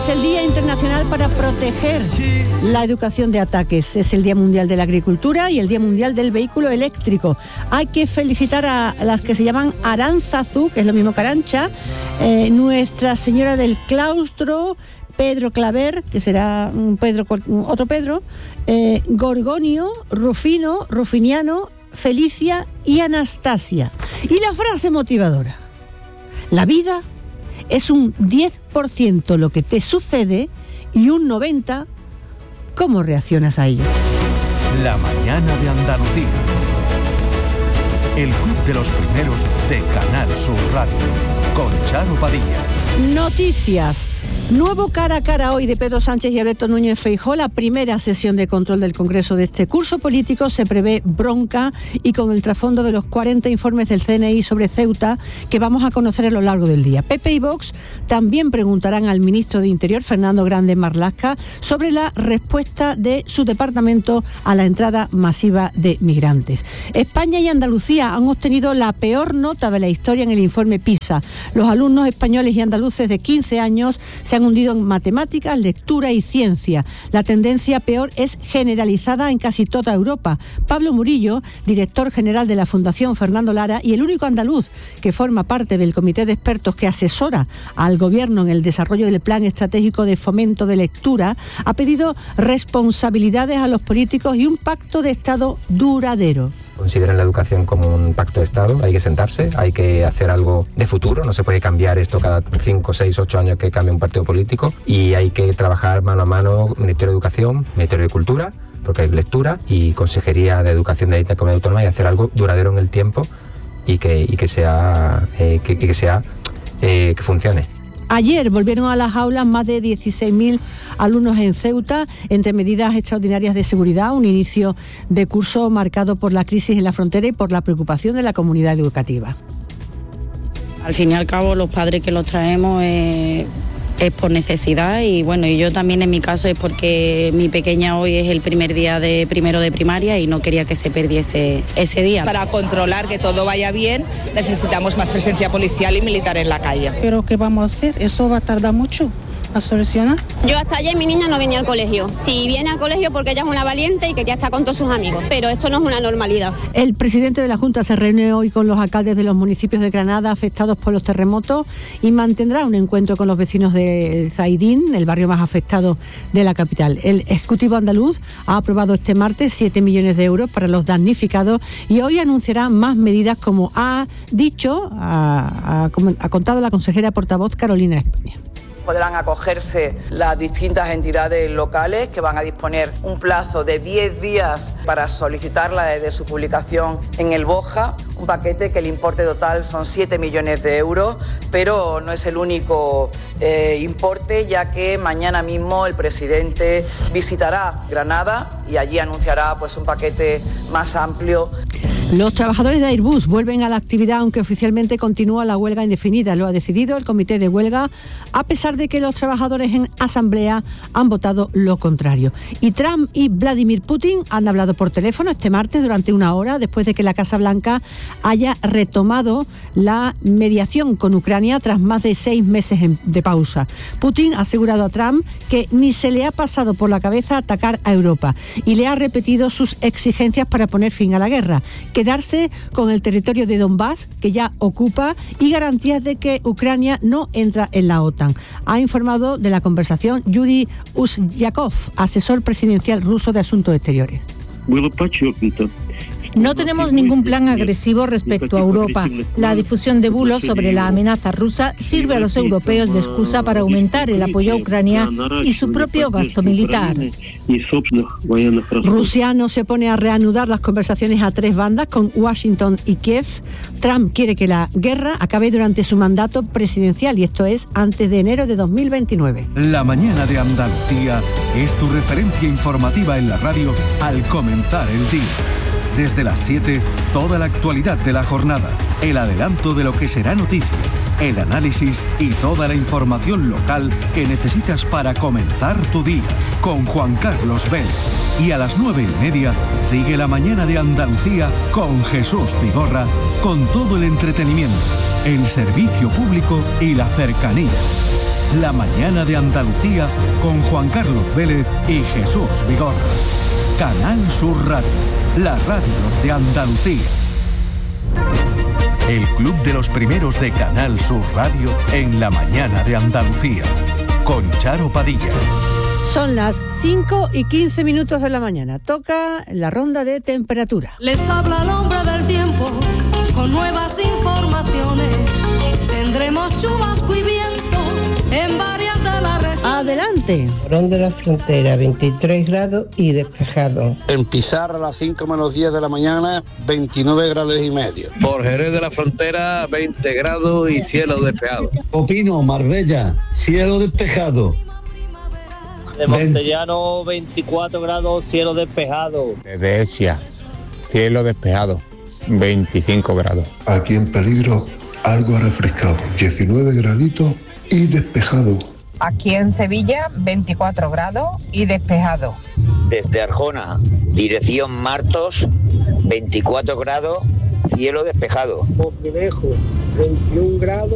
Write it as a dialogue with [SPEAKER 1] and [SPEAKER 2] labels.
[SPEAKER 1] es el Día Internacional para proteger la educación de ataques. Es el Día Mundial de la Agricultura y el Día Mundial del Vehículo Eléctrico. Hay que felicitar a las que se llaman Aránzazu, que es lo mismo que Arancha, Nuestra Señora del Claustro, Pedro Claver, que será otro Pedro, Gorgonio, Rufino, Rufiniano, Felicia y Anastasia. Y la frase motivadora: la vida es un 10% lo que te sucede y un 90% cómo reaccionas a ello.
[SPEAKER 2] La mañana de Andalucía. El club de los primeros de Canal Sur Radio. Con Charo Padilla.
[SPEAKER 1] Noticias. Nuevo cara a cara hoy de Pedro Sánchez y Alberto Núñez Feijóo. La primera sesión de control del Congreso de este curso político se prevé bronca y con el trasfondo de los 40 informes del CNI sobre Ceuta que vamos a conocer a lo largo del día. PP y Vox también preguntarán al ministro de Interior, Fernando Grande Marlaska, sobre la respuesta de su departamento a la entrada masiva de migrantes. España y Andalucía han obtenido la peor nota de la historia en el informe PISA. Los alumnos españoles y andaluces de 15 años se han hundido en matemáticas, lectura y ciencia. La tendencia peor es generalizada en casi toda Europa. Pablo Murillo, director general de la Fundación Fernando Lara y el único andaluz que forma parte del comité de expertos que asesora al gobierno en el desarrollo del plan estratégico de fomento de lectura, ha pedido responsabilidades a los políticos y un pacto de Estado duradero.
[SPEAKER 3] Consideren la educación como un pacto de Estado, hay que sentarse, hay que hacer algo de futuro, no se puede cambiar esto cada 5, 6, 8 años que cambie un partido político, y hay que trabajar mano a mano Ministerio de Educación, Ministerio de Cultura, porque hay lectura, y Consejería de Educación de la Comunidad Autónoma, y hacer algo duradero en el tiempo y que funcione.
[SPEAKER 1] Ayer volvieron a las aulas más de 16.000 alumnos en Ceuta, entre medidas extraordinarias de seguridad, un inicio de curso marcado por la crisis en la frontera y por la preocupación de la comunidad educativa.
[SPEAKER 4] Al fin y al cabo, los padres que los traemos es por necesidad, y bueno, y yo también en mi caso es porque mi pequeña hoy es el primer día de primero de primaria y no quería que se perdiese ese día.
[SPEAKER 5] Para controlar que todo vaya bien necesitamos más presencia policial y militar en la calle.
[SPEAKER 6] Pero ¿qué vamos a hacer? Eso va a tardar mucho a solucionar.
[SPEAKER 7] Yo hasta ayer mi niña no venía al colegio. Si viene al colegio porque ella es una valiente y quería estar con todos sus amigos, pero esto no es una normalidad.
[SPEAKER 1] El presidente de la Junta se reúne hoy con los alcaldes de los municipios de Granada afectados por los terremotos y mantendrá un encuentro con los vecinos de Zaidín, el barrio más afectado de la capital. El Ejecutivo andaluz ha aprobado este martes 7 millones de euros para los damnificados y hoy anunciará más medidas, como ha contado la consejera portavoz Carolina España.
[SPEAKER 8] Podrán acogerse las distintas entidades locales, que van a disponer un plazo de 10 días para solicitarla desde su publicación en el BOJA, un paquete que el importe total son 7 millones de euros, pero no es el único importe, ya que mañana mismo el presidente visitará Granada y allí anunciará un paquete más amplio.
[SPEAKER 1] Los trabajadores de Airbus vuelven a la actividad, aunque oficialmente continúa la huelga indefinida. Lo ha decidido el comité de huelga, a pesar de que los trabajadores en asamblea han votado lo contrario. Y Trump y Vladimir Putin han hablado por teléfono este martes durante una hora, después de que la Casa Blanca haya retomado la mediación con Ucrania tras más de 6 meses de pausa. Putin ha asegurado a Trump que ni se le ha pasado por la cabeza atacar a Europa y le ha repetido sus exigencias para poner fin a la guerra: quedarse con el territorio de Donbass, que ya ocupa, y garantías de que Ucrania no entra en la OTAN. Ha informado de la conversación Yuri Usyakov, asesor presidencial ruso de Asuntos Exteriores.
[SPEAKER 9] No tenemos ningún plan agresivo respecto a Europa. La difusión de bulos sobre la amenaza rusa sirve a los europeos de excusa para aumentar el apoyo a Ucrania y su propio gasto militar.
[SPEAKER 1] Rusia no se opone a reanudar las conversaciones a 3 bandas con Washington y Kiev. Trump quiere que la guerra acabe durante su mandato presidencial, y esto es antes de enero de 2029.
[SPEAKER 2] La mañana de Andalucía es tu referencia informativa en la radio al comenzar el día. Desde las 7, toda la actualidad de la jornada, el adelanto de lo que será noticia, el análisis y toda la información local que necesitas para comenzar tu día, con Juan Carlos Vélez. Y a las 9:30 sigue la mañana de Andalucía con Jesús Vigorra, con todo el entretenimiento, el servicio público y la cercanía. La mañana de Andalucía con Juan Carlos Vélez y Jesús Vigorra. Canal Sur Radio, la radio de Andalucía. El club de los primeros de Canal Sur Radio en la mañana de Andalucía. Con Charo Padilla.
[SPEAKER 1] Son las 5:15 de la mañana. Toca la ronda de temperatura.
[SPEAKER 10] Les habla el hombre del tiempo con nuevas informaciones. Tendremos chubasco y viento en varias de las regiones.
[SPEAKER 1] Adelante.
[SPEAKER 11] Morón de la Frontera, 23 grados y despejado.
[SPEAKER 12] En Pizarra a las 5 menos 10 de la mañana, 29 grados y medio.
[SPEAKER 13] Por Jerez de la Frontera, 20 grados y cielo despejado.
[SPEAKER 14] Opino, Marbella, cielo despejado.
[SPEAKER 15] De Montellano, 24 grados, cielo despejado.
[SPEAKER 16] Desde Ecija, cielo despejado, 25 grados.
[SPEAKER 17] Aquí en Peligro, algo refrescado, 19 graditos y despejado.
[SPEAKER 18] Aquí en Sevilla, 24 grados y despejado.
[SPEAKER 19] Desde Arjona, dirección Martos, 24 grados, cielo despejado.
[SPEAKER 20] Poquilejo, 21 grados.